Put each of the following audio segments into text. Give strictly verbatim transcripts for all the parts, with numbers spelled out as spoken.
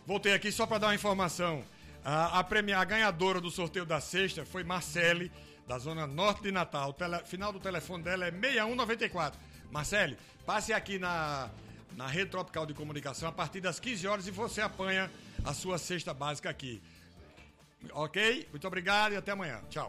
Voltei aqui só para dar uma informação. A, a, premia, a ganhadora do sorteio da sexta foi Marcele, da Zona Norte de Natal. O tele, final do telefone dela é seis um nove quatro. Marcele, passe aqui na, na Rede Tropical de Comunicação a partir das quinze horas e você apanha a sua cesta básica aqui. Ok? Muito obrigado e até amanhã. Tchau.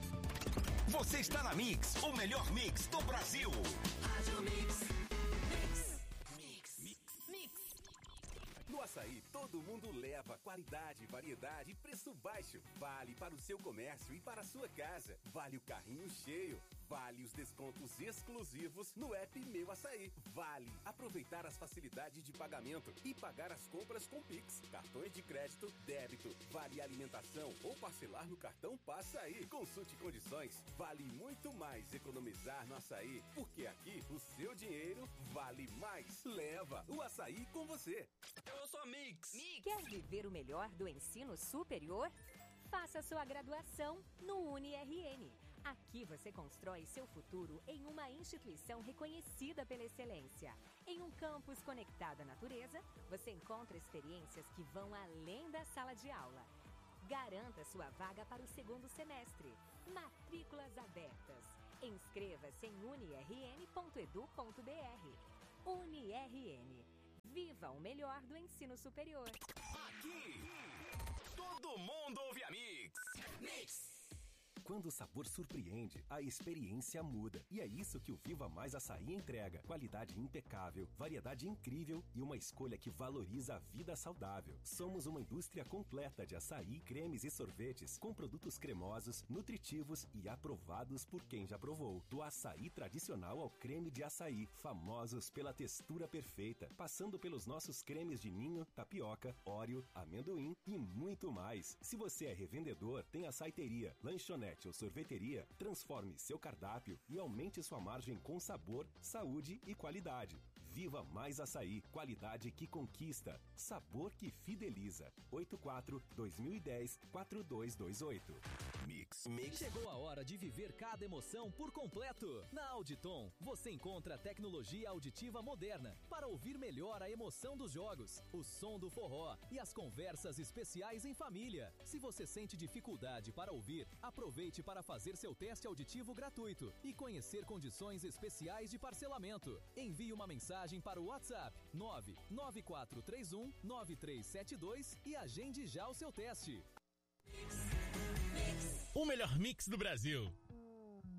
Você está na Mix, o melhor mix do Brasil. Rádio Mix. Mix. Mix. Mix. Mix. No Açaí, todo mundo leva qualidade, variedade e preço baixo. Vale para o seu comércio e para a sua casa. Vale o carrinho cheio. Vale os descontos exclusivos no app Meu Açaí. Vale aproveitar as facilidades de pagamento e pagar as compras com Pix, cartões de crédito, débito, vale alimentação ou parcelar no cartão Passaí. Consulte condições. Vale muito mais economizar no Açaí, porque aqui o seu dinheiro vale mais. Leva o Açaí com você. Eu sou a Mix. Mix. Quer viver o melhor do ensino superior? Faça sua graduação no UniRN. Aqui você constrói seu futuro em uma instituição reconhecida pela excelência. Em um campus conectado à natureza, você encontra experiências que vão além da sala de aula. Garanta sua vaga para o segundo semestre. Matrículas abertas. Inscreva-se em unirn ponto edu ponto br. UniRN. Viva o melhor do ensino superior. Aqui, todo mundo ouve a Mix. Mix. Quando o sabor surpreende, a experiência muda. E é isso que o Viva Mais Açaí entrega. Qualidade impecável, variedade incrível e uma escolha que valoriza a vida saudável. Somos uma indústria completa de açaí, cremes e sorvetes, com produtos cremosos, nutritivos e aprovados por quem já provou. Do açaí tradicional ao creme de açaí, famosos pela textura perfeita, passando pelos nossos cremes de ninho, tapioca, óreo, amendoim e muito mais. Se você é revendedor, tem açaiteria, lanchonete ou sorveteria, transforme seu cardápio e aumente sua margem com sabor, saúde e qualidade. Viva Mais Açaí, qualidade que conquista, sabor que fideliza. oito quatro dois mil e dez quatro dois dois oito. Mix. Mix. Chegou a hora de viver cada emoção por completo. Na Auditon, você encontra tecnologia auditiva moderna para ouvir melhor a emoção dos jogos, o som do forró e as conversas especiais em família. Se você sente dificuldade para ouvir, aproveite para fazer seu teste auditivo gratuito e conhecer condições especiais de parcelamento. Envie uma mensagem para o WhatsApp nove nove quatro três um nove três sete dois e agende já o seu teste. O melhor mix do Brasil.